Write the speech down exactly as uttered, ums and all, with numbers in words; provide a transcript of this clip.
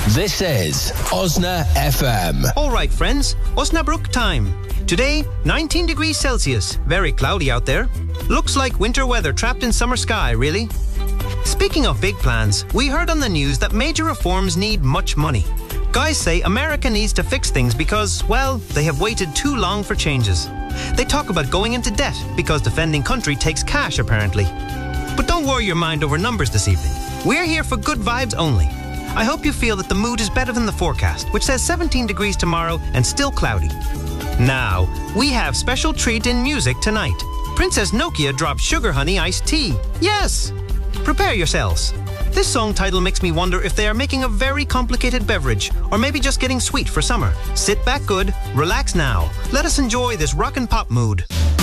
This is Osna F M. All right, friends, Osnabrück time. Today, nineteen degrees Celsius. Very cloudy out there. Looks like winter weather trapped in summer sky, really. Speaking of big plans, we heard on the news that major reforms need much money. Guys say America needs to fix things because, well, they have waited too long for changes. They talk about going into debt because defending country takes cash, apparently. But don't worry your mind over numbers this evening. We're here for good vibes only. I hope you feel that the mood is better than the forecast, which says seventeen degrees tomorrow and still cloudy. Now, we have special treat in music tonight. Princess Nokia drops Sugar Honey Iced Tea. Yes! Prepare yourselves. This song title makes me wonder if they are making a very complicated beverage, or maybe just getting sweet for summer. Sit back good, relax now. Let us enjoy this rock and pop mood.